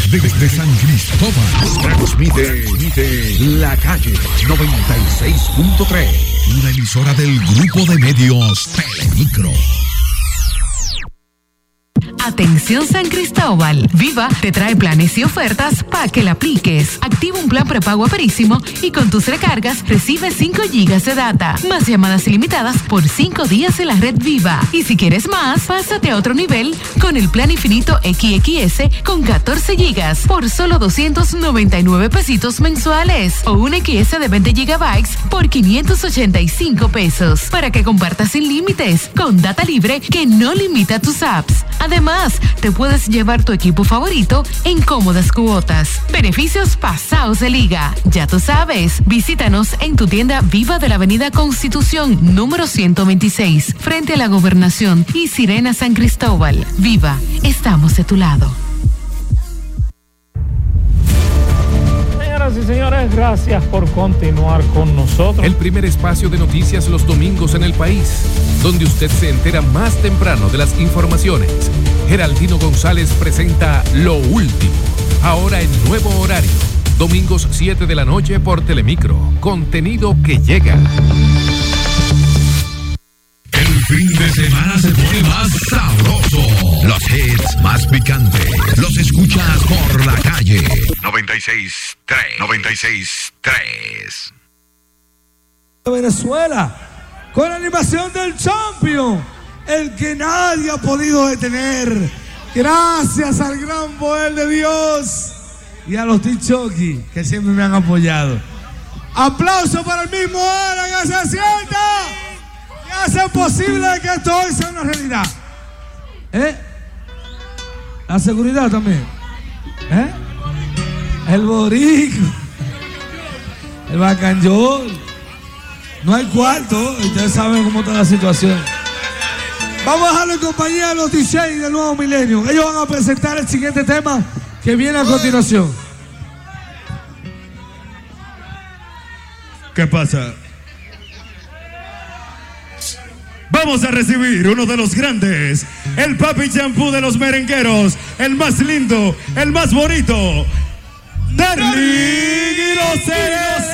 Desde San Cristóbal transmite La Calle 96.3, una emisora del grupo de medios Telemicro. Atención San Cristóbal, Viva te trae planes y ofertas para que la apliques. Activa un plan prepago Aperísimo y con tus recargas recibe 5 GB de data, más llamadas ilimitadas por 5 días en la red Viva. Y si quieres más, pásate a otro nivel con el plan infinito XXS con 14 GB por solo 299 pesitos mensuales o un XS de 20 GB por 585 pesos para que compartas sin límites con data libre que no limita tus apps. Además, te puedes llevar tu equipo favorito en cómodas cuotas. Beneficios pasados de liga. Ya tú sabes. Visítanos en tu tienda Viva de la Avenida Constitución número 126, frente a la Gobernación y Sirena San Cristóbal. Viva, estamos de tu lado. Señoras y señores, gracias por continuar con nosotros. El primer espacio de noticias los domingos en el país, donde usted se entera más temprano de las informaciones. Geraldino González presenta Lo Último, ahora en nuevo horario, domingos 7 de la noche por Telemicro, contenido que llega. El fin de semana se pone más sabroso. Los hits más picantes los escuchas por La Calle 96.3. Venezuela, con la animación del Champion, el que nadie ha podido detener. Gracias al gran poder de Dios y a los Tichoki que siempre me han apoyado. Aplauso para el mismo Alan que se sienta y hace posible que esto hoy sea una realidad. La seguridad también. El borico, el bacanjol. No hay cuarto, ustedes saben cómo está la situación. Vamos a dejarlo en compañía de los DJs del Nuevo Milenio. Ellos van a presentar el siguiente tema que viene a continuación. ¿Qué pasa? Vamos a recibir uno de los grandes, el papi champú de los merengueros, el más lindo, el más bonito, Darling y los cereos.